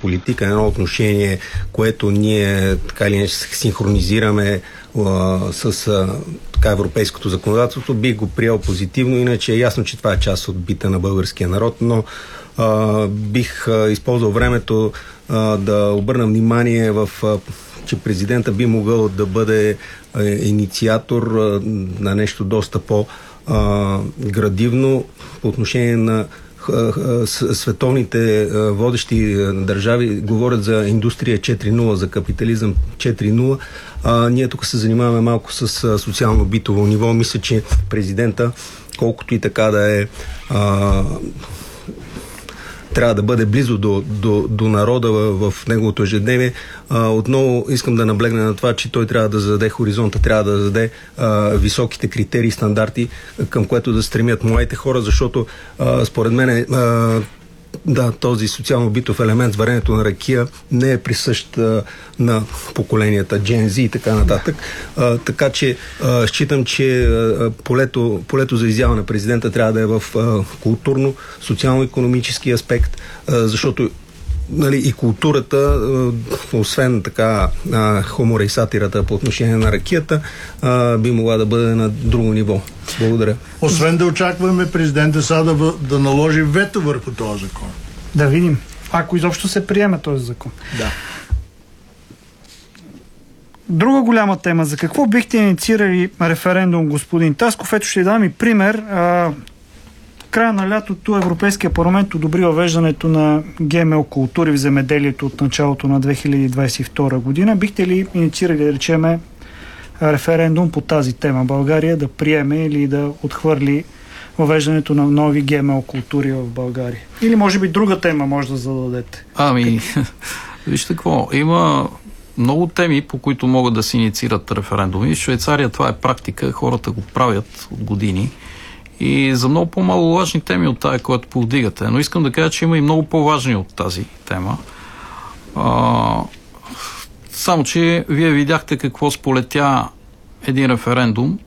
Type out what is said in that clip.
политика, едно отношение, което ние така или иначе синхронизираме с европейското законодателство, бих го приел позитивно, иначе е ясно, че това е част от бита на българския народ, но бих използвал времето да обърна внимание че президента би могъл да бъде инициатор на нещо доста по-градивно по отношение на световните водещи държави говорят за индустрия 4.0, за капитализъм 4.0. Ние тук се занимаваме малко с социално-битово ниво. Мисля, че президента, колкото и така да е трябва да бъде близо до народа в неговото ежедневие. Отново искам да наблегна на това, че той трябва да зададе хоризонта, трябва да зададе високите критерии, стандарти, към което да стремят младите хора, защото според мен този социално-битов елемент с варенето на ракия не е присъщ на поколенията Gen Z и така нататък. Така че считам, че полето за изява на президента трябва да е в културно, социално-икономически аспект, защото и културата, освен така хумора и сатирата по отношение на ракията, би могла да бъде на друго ниво. Благодаря. Освен да очакваме президента сега да наложи вето върху този закон. Да видим. Ако изобщо се приеме този закон. Да. Друга голяма тема. За какво бихте инициирали референдум, господин Тасков? Ето ще дам и пример. Края на лятото Европейския парламент одобри въвеждането на ГМО култури в земеделието от началото на 2022 година. Бихте ли инициирали, да речеме, референдум по тази тема? България да приеме или да отхвърли въвеждането на нови ГМО култури в България? Или може би друга тема може да зададете? Вижте какво, има много теми, по които могат да се инициират референдуми. В Швейцария това е практика, хората го правят от години. И за много по-маловажни теми от тая, която повдигате. Но искам да кажа, че има и много по-важни от тази тема. Само, че вие видяхте какво сполетя един референдум